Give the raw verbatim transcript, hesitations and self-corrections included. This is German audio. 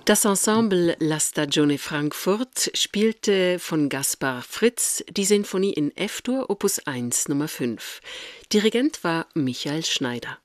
Das Ensemble La Stagione Frankfurt spielte von Gaspar Fritz die Sinfonie in F-Dur Opus eins Nummer fünf. Dirigent war Michael Schneider.